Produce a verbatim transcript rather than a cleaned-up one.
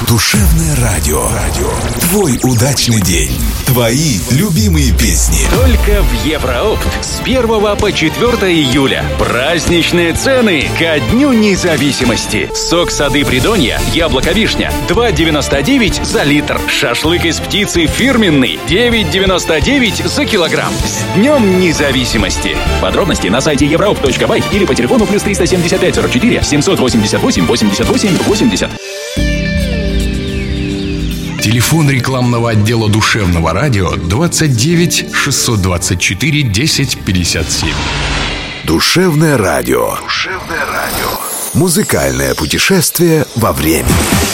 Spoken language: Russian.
Душевное радио. Радио. Твой удачный день. Твои любимые песни. Только в Еврооптт с первого по четвёртое июля. Праздничные цены ко Дню независимости. Сок сады Придонья, яблоко-вишня два девяносто девять за литр. Шашлык из птицы фирменный девять девяносто девять за килограмм. С Днем независимости. Подробности на сайте еврооптт точка бай или по телефону плюс триста семьдесят пять сорок четыре семьсот восемьдесят восемь восемьдесят восемь восемьдесят. Телефон рекламного отдела Душевного радио двадцать девять шестьсот двадцать четыре десять пятьдесят семь. Душевное радио. Душевное радио. Музыкальное путешествие во времени.